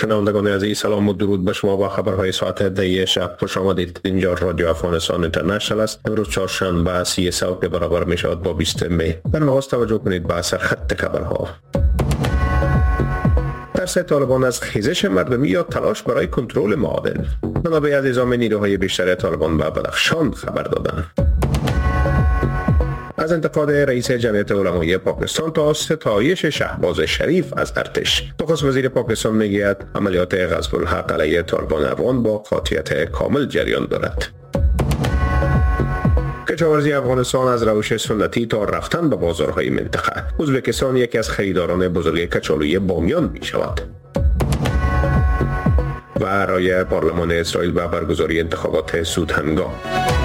شنوندگان عزیز، سلام و درود به شما. با خبرهای ساعت 10 شب خوش آمدید. اینجا رادیو افغانستان اینترنشنال است. امروز چهارشنبه 30 سال برابر می شود با 20 می. در نخست توجه کنید به سرخط خبرها. ترس طالبان از خیزش مردمی یا تلاش برای کنترل معادن. منابع از اعزام نیروهای بیشتر طالبان به بدخشان خبر دادند. از انتقاد رئیس جمعیت علمای پاکستان تا ستایش شهباز شریف از ارتش. نخست وزیر پاکستان میگوید عملیات غزو الحق علیه طالبان افغان با قاطعیت کامل جریان دارد. کشاورزی افغانستان از روش سنتی تا رفتن به بازارهای منطقه. ازبکستان یکی از خریداران بزرگ کچالوی بامیان می شود. و رای پارلمان اسرائیل به برگزاری انتخابات سودهنگام.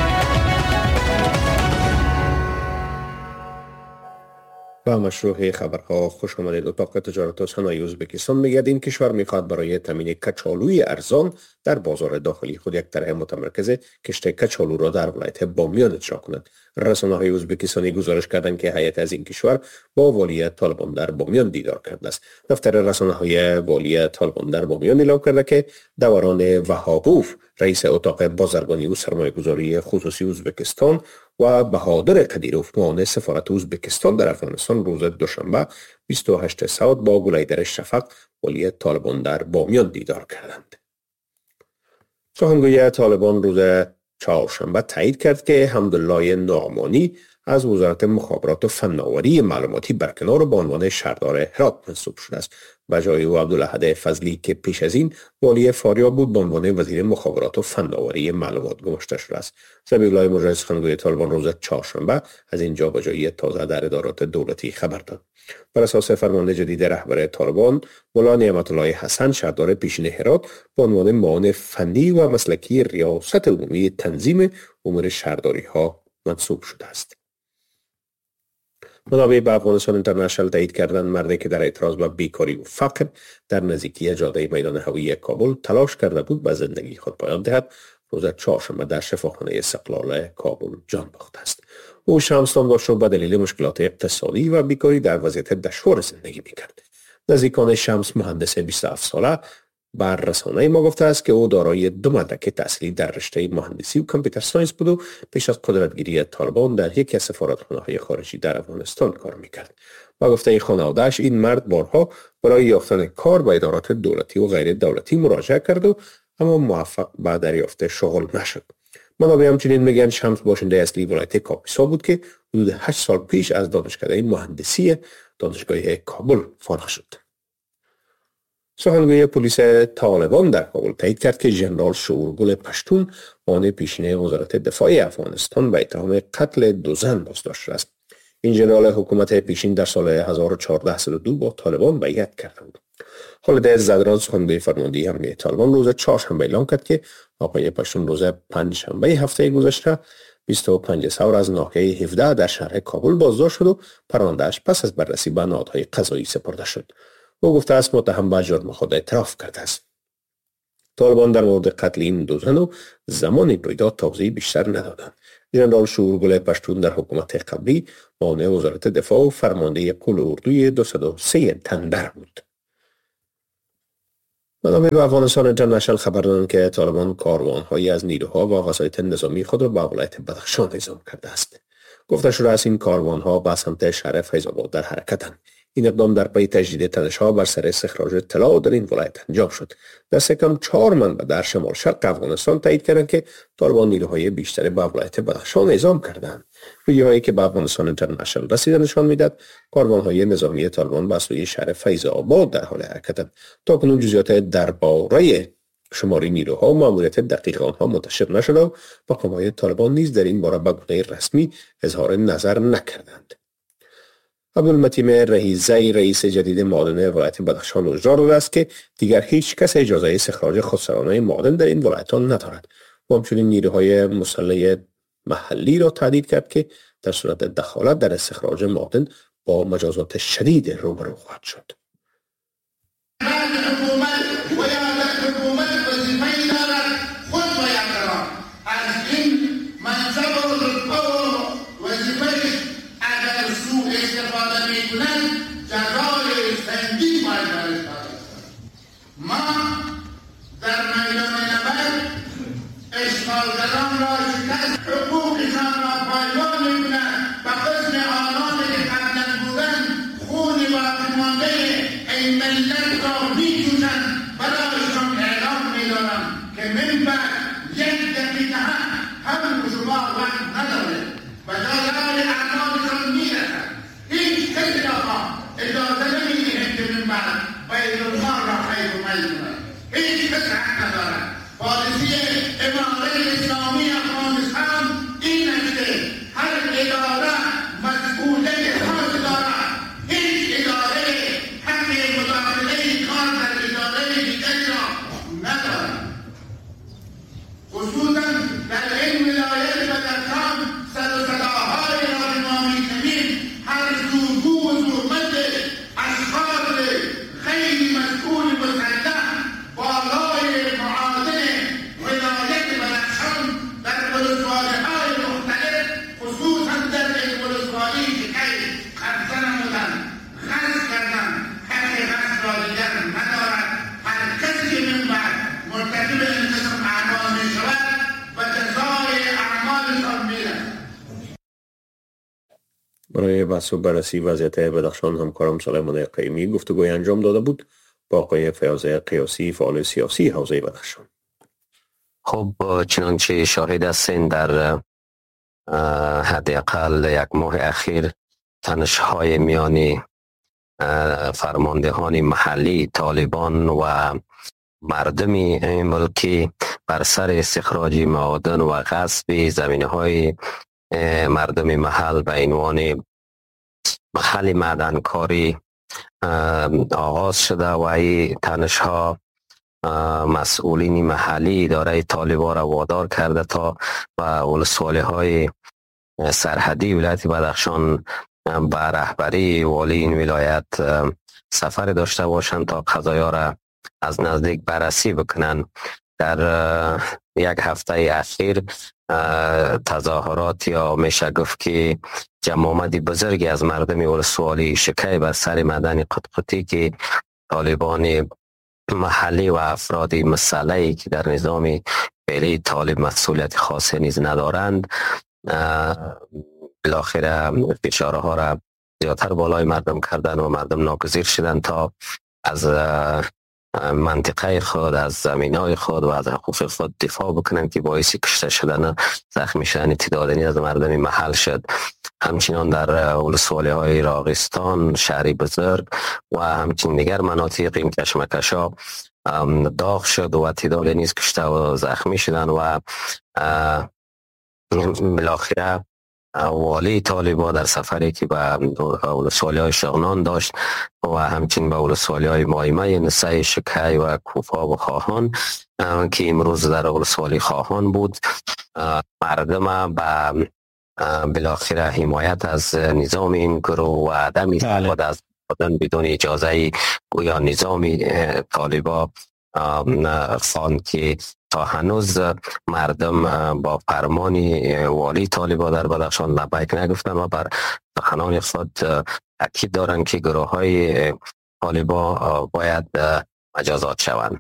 با مشروع خبرها خوش آمدید. اتاق تجارت و صنایع ازبکستان میگوید این کشور میخواد برای تامین کچالوی ارزان در بازار داخلی خود یک طرح متمرکز کشت کچالو را در ولایت بامیان اجرا کند. رسانه‌های ازبکستانی گزارش کردند که هیئت از این کشور با والی طالبان در بامیان دیدار کرده است. دفتر رسانه‌های والی طالبان در بامیان اعلام کرده که دوران وهاقوف، رئیس اتاق بازرگانی و سرمایه‌گذاری خصوصی ازبکستان، و بهادر قدیروف، معاون سفارت ازبکستان در افغانستان، روز دوشنبه 28 سال با گلیدر شفق، والی طالبان در بامیان دیدار کردند. سخنگوی طالبان روز چهارشنبه تایید کرد که حمدالله نعمانی از وزارت مخابرات و فناوری معلوماتی برکنار به عنوان شهردار هرات منصوب شده است. به جای او عبدالاحد فضلی که پیش از این والی فاریاب بود به عنوان وزیر مخابرات و فناوری معلومات گماشته شده است. ذبیح الله مجاهد سخنگوی طالبان روز چهارشنبه از این جابجایی تازه در ادارات دولتی خبر داد. بر اساس فرمان جدید رهبر طالبان، مولا نعمت الله حسن، شهردار پیشین هرات، به عنوان معاون فنی و مسلکی ریاست عمومی تنظیم امور شهرداری ها منصوب شده است. منابع به افغانستان اینترنشنال تایید کردند مردی که در اعتراض به بیکاری و فقر در نزدیکی جاده میدان هوایی کابل تلاش کرده بود به زندگی خود پایان دهد، روز چهارشنبه در شفاخانه استقلال کابل جان باخته است. او شمسدان داشت و به دلیل مشکلات اقتصادی و بیکاری در وضعیت دشوار زندگی میکرد. نزدیکان شمس، مهندس 27 ساله، بر رسانه ما گفته است که او دارای 2 مدرک تحصیلی در رشته مهندسی و کامپیوتر ساینس بود و پیش از قدرتگیری طالبان در یکی از سفارتخانه‌های خارجی در افغانستان کار میکرد. با گفته خانواده‌اش، این مرد بارها برای یافتن کار به ادارات دولتی و غیر دولتی مراجعه کرد و اما موفق به دریافت شغل نشد. منابع همچنین میگن شمس باشنده اصلی ولایت کاپیسا بود که حدود 8 سال پیش از دانشکده مهندسی دانشگاه کابل فارغ شد. سخنگوی پلیس طالبان در کابل تایید کرد که ژنرال شعورگل پشتون، معاون پیشین وزارت دفاع افغانستان، به اتهام قتل 2 زن بازداشت شده است. این ژنرال حکومت پیشین در سال 1402 با طالبان بیعت کرده بود. خالد زدران، سخنگوی فرماندهی امنیتی طالبان، روز چهارشنبه اعلام کرد که آقای پشتون روز پنجشنبه هفته گذشته 25 سال از ناحیه 17 در شهر کابل بازداشت شد و پرونده‌اش پس از بررسی به نهادهای قضایی سپرده شد. او گفته است متهم به جرم خود اعتراف کرده است. طالبان در مورد قتل این 2 زن و زمان این رویداد توضیح بیشتر ندادند. ژنرال شعورگل پشتون در حکومت قبلی معاون وزارت دفاع و فرمانده قول اردوی 203 تندر بود. منابع به افغانستان اینترنشنال خبر دادند که طالبان کاروان‌هایی از نیروها و وسایط نظامی خود را به ولایت بدخشان اعزام کرده است. گفته شده است این کاروان‌ها به سمت شهر فیض‌آباد در حرکتند. این اقدام در پی تجدید تنش‌ها بر سر استخراج طلا در این ولایت انجام شد. دست کم 4 منبع در شمال شرق افغانستان تایید کردند که طالبان نیروهای بیشتری به ولایت بدخشان اعزام کردند. ویدیوهایی که به افغانستان اینترنشنال رسیده نشان میدهد کاروان‌های نظامی طالبان به سوی شهر فیض‌آباد در حال حرکتند. تاکنون جزئیات درباره شماری نیروها و ماموریت دقیق آنها منتشر نشده و مقام‌های طالبان نیز در این باره به گونه رسمی اظهار نظر نکردند. عبدالمتین رئیزی، رئیس جدید معادن ولایت بدخشان، هشدار داده است که دیگر هیچ کس اجازه استخراج خودسرانه معادن در این ولایت‌ها ندارد. و همچنین نیروهای مسلح محلی را تهدید کرد که در صورت دخالت در استخراج معادن با مجازات شدید روبرو خواهد شد. جزای سنگین باید برش داده. ما این ملت را می‌جوشند. برایشان اعلام می‌دارم که من بعد یک دقیقه هم شما وقت نداره و جزای اعمالشان می‌رسد. هیچ کسی را اجازه نمی‌دهند که من بعد بیت الله را خیر و میل کند. هیچ کس حق ندارد. پالیسی امارت اسلامی افغانستان این است که هر اداره مسئولیت خاص دارد. هیچ اداره حق مداخله کار در اداره دیگری را ندارد. خصوصا در این ولایت بدخشان سر و صداهای را که ما می‌شنویم هر زورگو و زورمند اشخاص خیلی مسئول مسلح بالای معادن ولایت بدخشان در ولسوالی‌های مختلف خصوصا در این ولسوالی که قرضه نمودن غصب کردن حق غصب را دیگر ندارد. هر کسی که من بعد مرتکب این قسم اعمال می‌شود و جزای اعمالشان می‌رسد. برای بحث و بررسی وضعیت بدخشان همکارم سلیمان قیمی گفتگوی انجام داده بود با آقای فیاض قیاسی فعال سیاسی حوزه بدخشان. خب چنانچه شاهد هستین در حداقل یک ماه اخیر تنش‌های میان فرماندهان محلی طالبان و مردم این ملکی بر سر استخراج معادن و غصب زمینه‌های مردم محل به عنوان محل معدنکاری آغاز شده و این تنش‌ها مسئولین محلی اداره طالبان را وادار کرده تا و ولسوالی‌های سرحدی ولایت بدخشان به رهبری والی این ولایت سفر داشته باشند تا قضایا را از نزدیک بررسی بکنند. در یک هفته اخیر تظاهرات یا میشه گفت که جمعیت بزرگی از مردم ولسوالی شکای بر سر معدن قطقطی که طالبان محلی و افراد مسلحی که در نظام فعلی طالب مسئولیت خاصی نیز ندارند بالاخره فشارها را زیادتر بالای مردم کردن و مردم ناگزیر شدند تا از منطقه خود، از زمینای خود و از حقوق خود دفاع بکنند که باعث کشته شدن زخمی شدن تعدادی از مردم محل شد. همچنان در ولسوالی‌های راغستان، شهری بزرگ و همچنین دیگر مناطق این کشمکش‌ها داغ شد و تعدادی نیز کشته و زخمی شدند و بالاخره والی طالبان در سفری که به ولسوالی‌های شغنان داشت و همچنین به ولسوالی‌های مایمه نسای شکی و کوفا و خواهان که امروز در ولسوالی خواهان بود مردم به بالاخره حمایت از نظام این گروه و عدم استفاده از بدون اجازه گویا نظام طالبان خواند که تا هنوز مردم با فرمان والی طالبان در بدخشان لبیک نگفتن و بر سخنان خود تاکید دارند که گروه های طالبان باید مجازات شوند.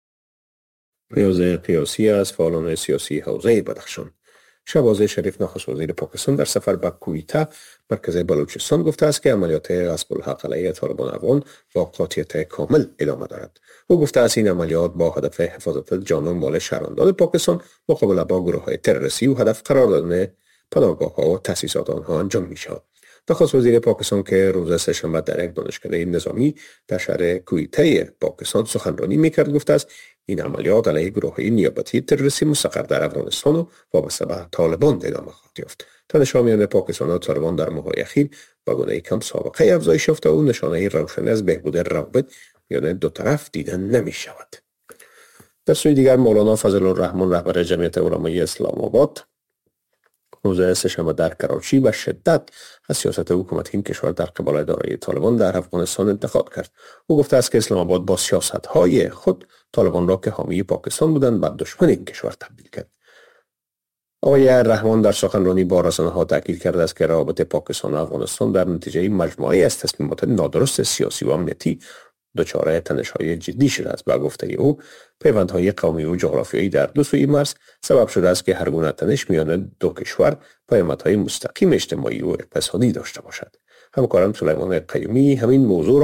فیاض قیاسی از فعالان سیاسی حوزه بدخشان. شهباز شریف نخست وزیر پاکستان در سفر به کویتا مرکز بلوچستان گفته است که عملیات غصب الحق علیه طالبان افغان با قاطعیت کامل ادامه دارد. او گفته است این عملیات با هدف حفاظت جان و مال شهروندان پاکستان مقابله با گروه‌های تروریستی و هدف قرار دادن پناهگاه‌ها و تأسیسات آنها انجام می‌شود. نخست وزیر پاکستان که روز سه‌شنبه در یک دانشکده نظامی در شهر کویتا پاکستان سخنرانی می‌کرد گفته است این عملیات علیه گروه‌های نیابتی تروریستی مستقر در افغانستان و وابسته به طالبان ادامه خواهد یافت. تنش‌ها میان پاکستان و طالبان در ماه‌های اخیر به گونه کم سابقه افزایش یافته و نشانه روشنی از بهبود روابط میان دو طرف دیده نمی‌شود. در سوی دیگر مولانا فضل الرحمن رهبر جمعیت علمای اسلام آباد روز سه‌شنبه در کراچی به شدت از سیاست حکومت این کشور در قبال اداره طالبان در افغانستان انتقاد کرد. او گفته است که اسلام آباد با سیاست‌های خود طالبان را که حامی پاکستان بودند به دشمن این کشور تبدیل کرد. آقای رحمان در سخنرانی با رسانه‌ها تاکید کرده است که روابط پاکستان و افغانستان در نتیجه مجموعه‌ای از تصمیمات نادرست سیاسی و امنیتی دچار تنش‌های جدی شده است. به گفته او پیوندهای قومی و جغرافیایی در دو سوی مرز سبب شده است که هر گونه تنش میان دو کشور پیامدهای مستقیم اجتماعی و اقتصادی داشته باشد. همکارم سلیمان قیومی همین موضوع را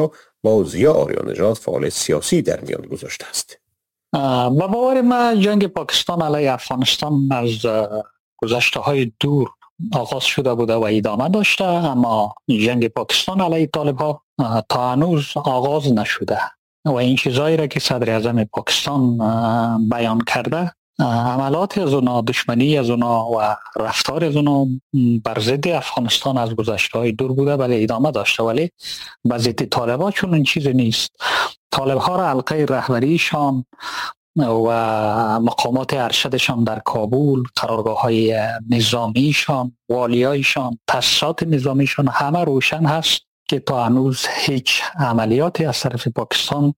با ضیا آریان‌نژاد فعال سیاسی در میان گذاشته است. با باور ما جنگ پاکستان علیه افغانستان از گذشته های دور آغاز شده بوده و ادامه داشته، اما جنگ پاکستان علیه طالب ها تا هنوز آغاز نشده و این چیزایی را که صدر اعظم پاکستان بیان کرده، عملات از اونا، دشمنی از اونا و رفتار از اونا بر ضد افغانستان از گذشته های دور بوده ولی ادامه داشته، ولی به ضد طالب ها چون این چیز نیست. طالب ها را حلقه رهبریشان و مقامات ارشدشان در کابل، قرارگاه های نظامیشان، والیایشان، تاسیسات نظامیشان همه روشن هست که تا هنوز هیچ عملیاتی از طرف پاکستان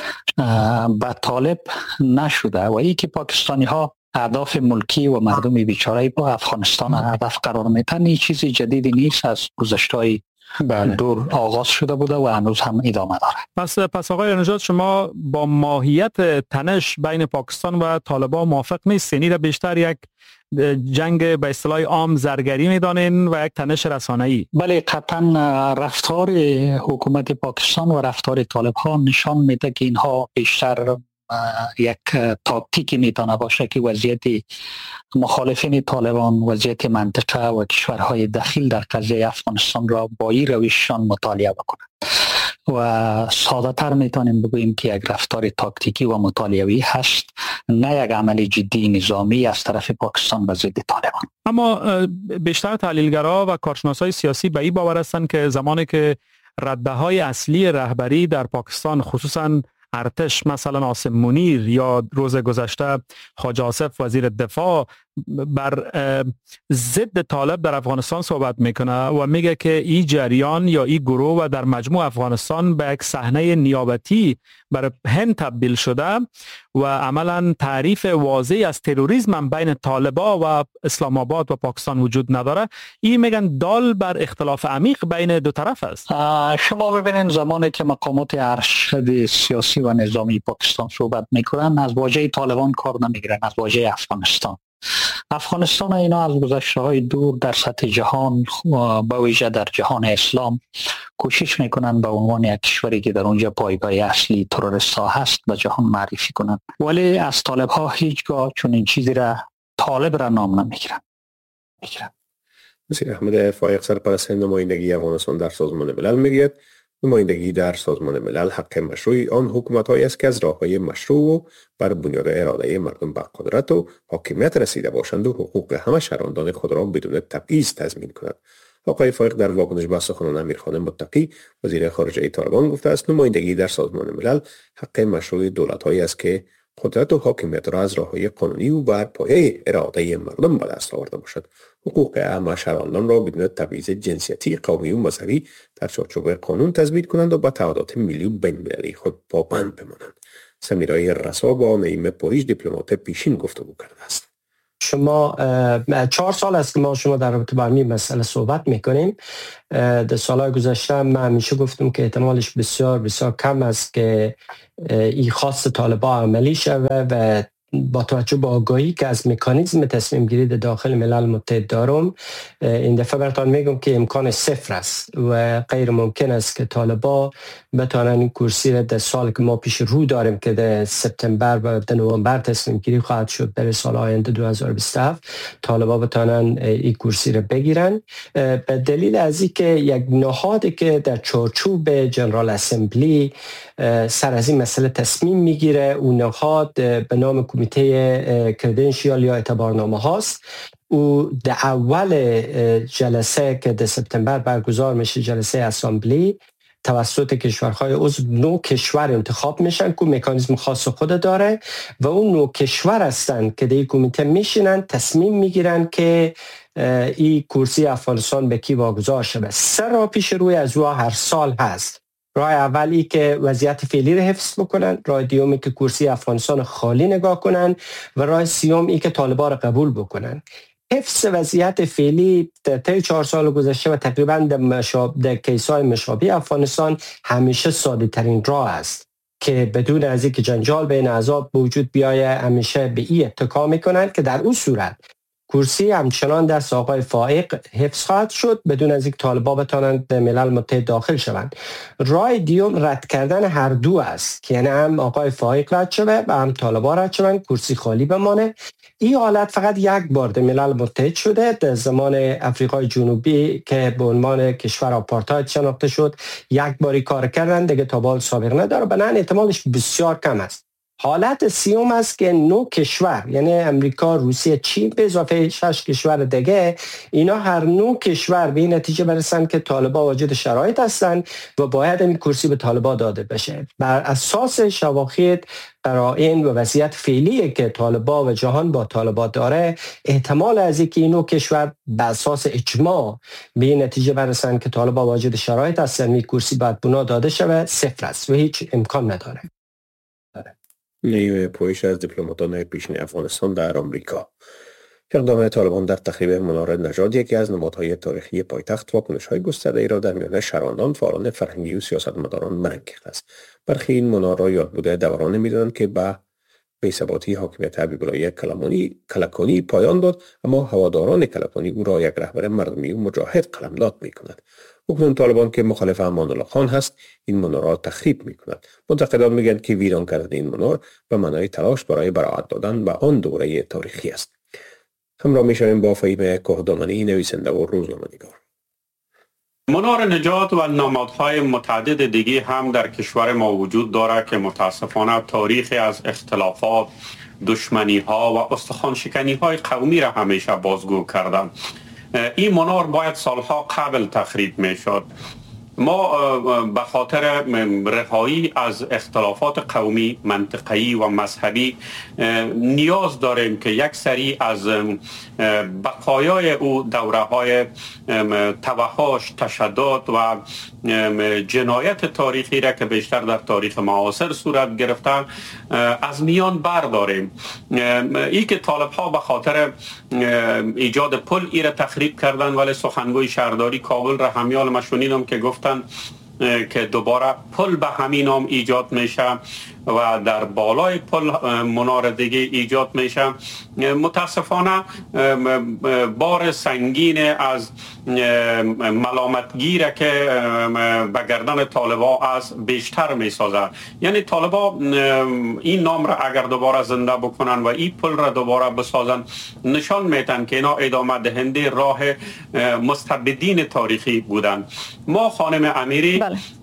به طالب نشده و ای که پاکستانی ها اهداف ملکی و مردم بیچاره با افغانستان هدف قرار میتن، این چیزی جدیدی نیست، از گذشته دور آغاز شده بوده و هنوز هم ادامه داره. پس آقای آریان‌نژاد، شما با ماهیت تنش بین پاکستان و طالبان موافق نیستین؟ این را بیشتر یک جنگ به اصطلاح عام زرگری میدانین و یک تنش رسانه‌ای؟ بله، قطعا رفتار حکومت پاکستان و رفتار طالب ها نشان میده که اینها بیشتر یک تاکتیکی میتونه باشه که وضعیت مخالفین طالبان، وضعیت منطقه و کشورهای دخیل در قضیه افغانستان را با این روششان مطالعه بکنند و ساده تر میتونیم بگوییم که یک رفتار تاکتیکی و مطالعه‌ای هست، نه یک عمل جدی نظامی از طرف پاکستان به ضد طالبان. اما بیشتر تحلیلگرها و کارشناسای سیاسی به این باور هستند که زمانی که رده‌های اصلی رهبری در پاکستان، خصوصا ارتش، مثلا عاصم منیر یا روز گذشته خواجه آصف وزیر دفاع، بر ضد طالب در افغانستان صحبت میکنه و میگه که این جریان یا این گروه و در مجموع افغانستان به یک صحنه نیابتی بر هند تبدیل شده و عملا تعریف واضحی از تروریسم بین طالبا و اسلام آباد و پاکستان وجود نداره. این میگن دال بر اختلاف عمیق بین دو طرف است. شما ببینید زمانی که مقامات ارشد سیاسی و نظامی پاکستان صحبت میکنن، از واژه طالبان کار نمیگیرن، از واژه افغانستان اینا از گذشته های دور در سطح جهان با ویژه در جهان اسلام کوشش میکنن به عنوان یک کشوری که در اونجا پایگاه اصلی تروریست ها هست به جهان معرفی کنن، ولی از طالب ها هیچگاه چون این چیزی را طالب را نام نمیگیرن. مسیح احمد فایق، سرپرست نمایندگی افغانستان در سازمان ملل، میگوید نمایندگی در سازمان ملل حق مشروعی آن حکومت‌هایی است که از راه‌های مشروع و بر بنیاد اراده مردم به قدرت و حاکمیت رسیده باشند و حقوق همه شهروندان خود را بدون تبعیض تضمین کنند. آقای فایق در واکنش به سخنان امیرخان متقی وزیر خارجه طالبان گفته است نمایندگی در سازمان ملل حق مشروع دولت‌هایی است که قدرت و حاکمیت را از راه‌های قانونی و بر پایه اراده مردم به دست آورده باشد. حقوق همه شهروندان را بدون تبعیض جنسیتی، قومی و مذهبی در چارچوب قانون تثبیت کنند و به تعهدات ملی و بین‌المللی خود پابند بمانند. سمیرای رسا با نعیم پاریژ، دیپلمات پیشین، گفتگو کرده است. شما 4 سال است که ما شما در رابطه با این مسئله صحبت میکنیم. در سالهای گذشته من همیشه گفتم که احتمالش بسیار بسیار کم است که این خواست طالبان عملی شود و با توجه به آگاهی که از مکانیزم تصمیم گیری در داخل ملل متحد دارم، این دفعه براتون میگم که امکان صفر است و غیر ممکن است که طالبان بتوانند این کرسی را در سال که ما پیش رو داریم که در سپتامبر و در نوامبر تصمیم گیری خواهد شد در سال آینده 2027 طالبان بتوانند این کرسی را بگیرن، به دلیل از اینکه یک نهادی که در چارچوب جنرال اسمبلی سر از این مسئله تصمیم میگیره، اون نهاد به نام کمیته کردنشیال یا اعتبارنامه هاست. او در اول جلسه که در سپتامبر برگزار میشه، جلسه اسمبلی، توسط کشورهای عضو 9 کشور انتخاب میشن که مکانیزم خاص خود داره و اون 9 کشور هستن که در این کمیته میشینن، تصمیم میگیرن که این کرسی افغانستان به کی واگذار شود. 3 راه پیش روی از او هر سال هست. راه اولی که وضعیت فعلی رو حفظ بکنن، راه دومی که کرسی افغانستان خالی نگاه کنن و راه سومی که طالبان رو قبول بکنن. حفظ وضعیت فعلی در طی 4 سال گذشته و تقریبا در کیس‌های مشابه افغانستان همیشه ساده ترین راه است که بدون از اینکه جنجال بین احزاب وجود بیایه همیشه به این اتکا میکنن که در اون صورت کرسی همچنان دست آقای فائق حفظ خواهد شد بدون از اینکه طالبان بتوانند به ملل متحد داخل شوند. راه دیوم رد کردن هر دو است که یعنی هم آقای فائق رد شود و هم طالبان رد شوند، کرسی خالی بمانه. این حالت فقط یک بار در ملل متحد شده در زمان افریقای جنوبی که به عنوان کشور آپارتاید شناخته شد. یک باری کار کردن دیگه تا بال سابقه نداره، بنابراین احتمالش بسیار کم است. حالت سیوم است که 9 کشور یعنی امریکا، روسیه، چین به اضافه 6 کشور دیگه، اینا هر 9 کشور به این نتیجه برسن که طالبان واجد شرایط هستند و باید این کرسی به طالبان داده بشه. بر اساس شواهد، قرائن و وضعیت فعلی که طالبان و جهان با طالبان داره، احتمال از اینکه این 9 کشور به اساس اجماع به این نتیجه برسن که طالبان واجد شرایط هستند این کرسی باید بنا داده شود صفر است و هیچ امکان نداره. نیمه پویش از دیپلماتان پیشین افغانستان در آمریکا. اقدام طالبان در تخریب منار نژاد یکی از نمادهای تاریخی پایتخت واکنش‌های گسترده‌ای را در میان شهروندان، فعالان فرهنگی و سیاستمداران منعکس کرده است. برخی این منار را یاد بوده دورانی می‌دانند که به بی‌ثباتی حاکمیت حبیب‌الله کلکانی پایان داد، اما هواداران کلکانی او را یک رهبر مردمی و مجاهد قلمداد می‌کنند. اکنون طالبان که مخالف امان الله خان هست این منار را تخریب می‌کند. منتقدان میگویند که ویران کردن این منار به معنای تلاش برای براعت دادن به آن دوره تاریخی است. همراه می‌شویم با فهیم کهدامنی، نویسنده و روزنامه‌نگار. منار نجات و نمادهای متعدد دیگه هم در کشور ما وجود دارد که متاسفانه تاریخی از اختلافات، دشمنی ها و استخوان شکنی های قومی را همیشه بازگو کردند. این منار باید سالها قبل تخریب می شد. ما به خاطر رهایی از اختلافات قومی، منطقه‌ای و مذهبی نیاز داریم که یک سری از بقایای او دوره‌های توحش، تشدد و جنایت تاریخی را که بیشتر در تاریخ معاصر صورت گرفته از میان برداریم. ای که طالب‌ها به خاطر ایجاد پل ای را تخریب کردن، ولی سخنگوی شهرداری کابل را همیال ما شنیدم که گفتن که دوباره پل به همین نام ایجاد میشه و در بالای پل منار دیگه ایجاد میشه. متاسفانه بار سنگین از ملامتگیره که به گردن طالبان از بیشتر میسازه. یعنی طالبان این نام را اگر دوباره زنده بکنن و این پل را دوباره بسازن، نشان میتن که اینا ادامه دهنده راه مستبدین تاریخی بودن. ما خانم امیری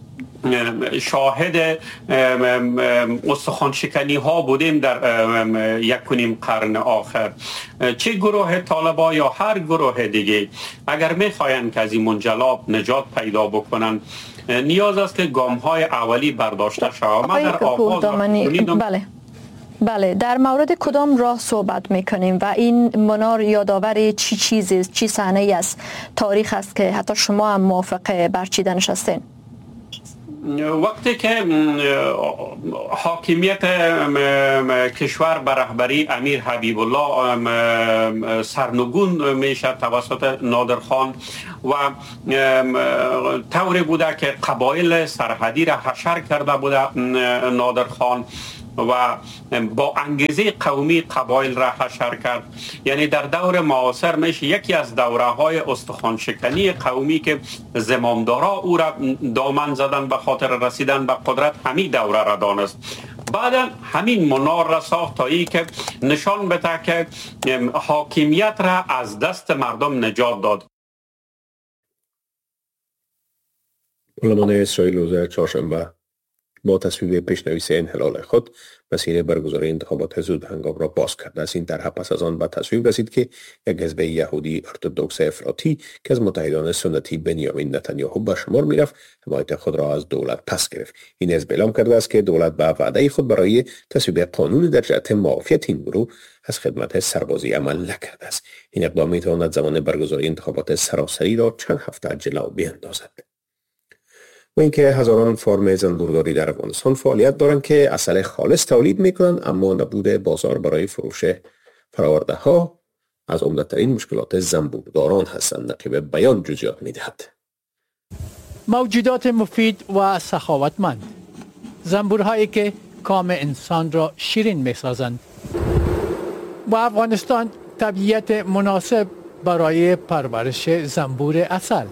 شاهد استخوان شکنی ها بودیم در 1.5 قرن آخر. چه گروه طالبا یا هر گروه دیگه اگر میخواین که از این منجلاب نجات پیدا بکنن، نیاز است که گام های اولی برداشته شود. من در آغاز بله، در مورد کدام راه صحبت میکنیم و این منار یادآور چی چیزی، چی صحنه‌ای از تاریخ است که حتی شما هم موافق برچیدنش هستین؟ وقتی که حاکمیت کشور به رهبری امیر حبیب الله سرنگون میشه توسط نادرخان و طوری بوده که قبایل سرحدی را حشر کرده بوده نادرخان و با انگیزه قومی قبایل را حشر کرد. یعنی در دور معاصر میشه یکی از دوره های استخوان شکنی قومی که زمامدارا او را دامن زدن به خاطر رسیدن به قدرت، همین دوره را دانست. بعدا همین منار را ساخت تا ای که نشان بده که حاکمیت را از دست مردم نجات داد. پارلمان اسرائیل روز چهارشنبه با تصویب پیشنویس انحلال خود مسیر برگزاری انتخابات زود هنگام را باز کرده است. این طرح پس از آن به تصویب رسید که یک حزب یهودی ارتدوکس افراطی که از متحدان سنتی بنیامین نتانیاهو به شمار میرفت، حمایت خود را از دولت پس گرفت. این حزب اعلام کرده است که دولت به وعده خود برای تصویب قانون در جهت معافیت این گروه از خدمت سربازی عمل نکرده است. این اقدام میتواند زمان برگزاری انتخابات سراسری را چند هفته جلو بیندازد. و اینکه هزاران فارم زنبورداری در افغانستان فعالیت دارند که عسل خالص تولید میکنند، اما نبود بازار برای فروش فراورده ها از عمده‌ترین مشکلات زنبورداران هستند. نقیب بیان جزئیات میدهد. موجودات مفید و سخاوتمند، زنبورهایی که کام انسان را شیرین میسازند. و افغانستان طبیعت مناسب برای پرورش زنبور عسل.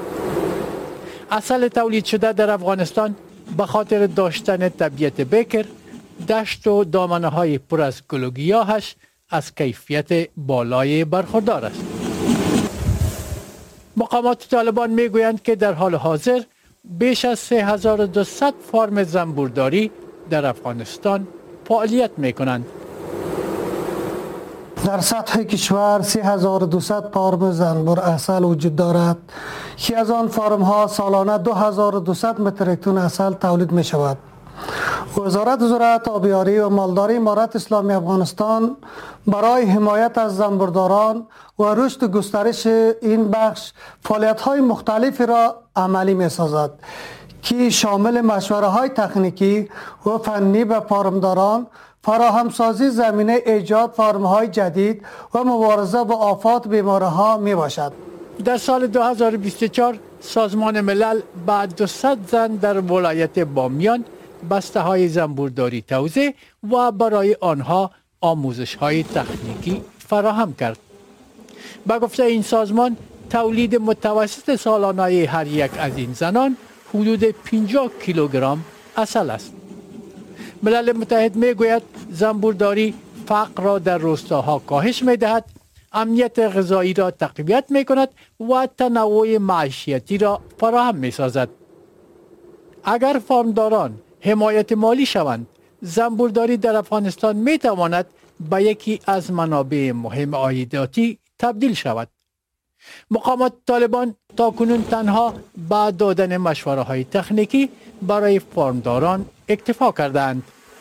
عسل تولید شده در افغانستان به خاطر داشتن طبیعت بکر، دشت و دامنه های پر از گل و گیاهش از کیفیت بالای برخوردار است. مقامات طالبان میگویند که در حال حاضر بیش از 3200 فارم زنبورداری در افغانستان فعالیت میکنند. در سطح کشور 3200 فارم زنبور عسل وجود دارد که از آن فارم ها سالانه 2200 متریک تن عسل تولید می شود. وزارت زراعت، آبیاری و مالداری امارت اسلامی افغانستان برای حمایت از زنبورداران و رشد و گسترش این بخش فعالیت‌های مختلفی را عملی می‌سازد که شامل مشوره‌های تکنیکی و فنی به فارمداران، فراهمسازی زمینه ایجاد فارم‌های جدید و مبارزه با آفات بیماری‌ها میباشد. در سال 2024 سازمان ملل بعد 200 زن در ولایت بامیان بسته های زنبورداری توزیع و برای آنها آموزش های تکنیکی فراهم کرد. به گفته این سازمان تولید متوسط سالانه هر یک از این زنان حدود 50 کیلوگرم عسل است. ملل متحد می گوید زنبورداری فقر را در روستاها کاهش می دهد، امنیت غذایی را تقویت می کند و تنوع معیشتی را فراهم می سازد. اگر فارمداران حمایت مالی شوند، زنبورداری در افغانستان می تواند به یکی از منابع مهم عایداتی تبدیل شود. مقامات طالبان تاکنون تنها با دادن مشوره های تکنیکی برای فارمداران اکتفا کردند.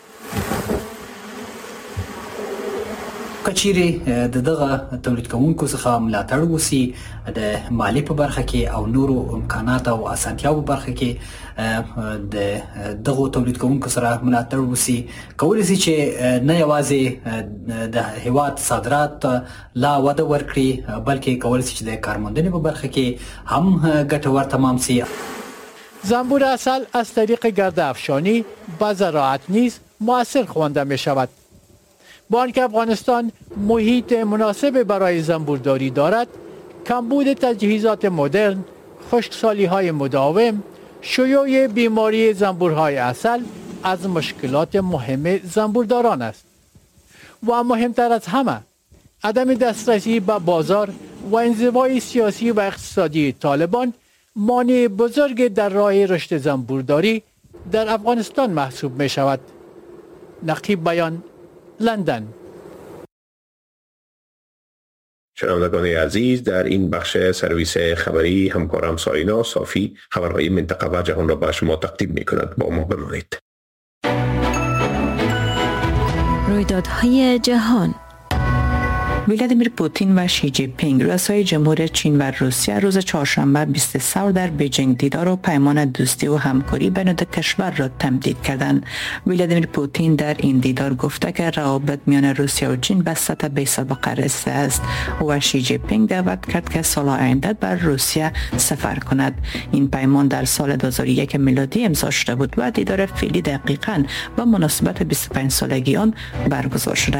کچيري دغه تولید کوونکو څخه ملاتړ وسی د مالی په برخه کې او نورو امکانات او اسانتیاو په برخه کې د دغه تولید کوونکو سره ملاتړ وسی کولای شي چې نه یوازې د هیواد صادرات لا وده ورکړي بلکې کولای شي چې د کارموندنې په برخه کې هم ګټور تمام شي. زنبور عسل از طریق گرد افشانی با زراعت نیز مؤثر خوانده می شود. با آنکه افغانستان محیط مناسب برای زنبورداری دارد، کمبود تجهیزات مدرن، خشکسالی های مداوم، شیوع بیماری زنبورهای عسل از مشکلات مهم زنبورداران است. و مهمتر از همه، عدم دسترسی به بازار و انزوای سیاسی و اقتصادی طالبان مانع بزرگ در راه رشد زنبورداری در افغانستان محسوب می شود. نقیب بیان، لندن. شنوندگان عزیز، در این بخش سرویس خبری همکارم سارینا صافی خبرهای منطقه و جهان را به شما تقدیم می کند. با ما بمانید. رویدادهای جهان. ولادیمیر پوتین و شی جین پینگ رؤسای جمهور چین و روسیه روز چهارشنبه 23 در بیجینگ دیدار و پیمان دوستی و همکاری بین دو کشور را تمدید کردند. ولادیمیر پوتین در این دیدار گفته که روابط میان روسیه و چین به سطح بی‌سابقه رسیده است و شی جین پینگ دعوت کرد که سال آینده بر روسیه سفر کند. این پیمان در سال 2001 میلادی امضا شده بود و دیدار فعلی دقیقاً به مناسبت 25 سالگی آن برگزار شده